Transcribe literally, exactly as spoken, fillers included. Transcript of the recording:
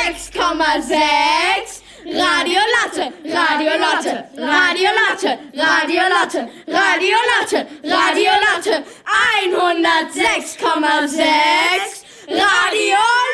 sechs Komma sechs. Radio Latte, Radio Latte, Radio Latte, Radio Latte, Radio Latte, Radio Latte, hundertsechs Komma sechs. Radio